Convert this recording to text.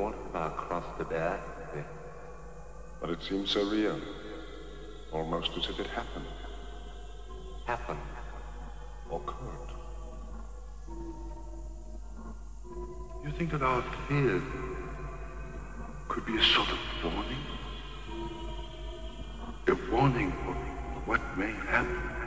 thought about crossed the bear. But it seems so real. Almost as if it happened. Happened. Or could. You think that our fear could be a sort of warning? A warning of what may happen?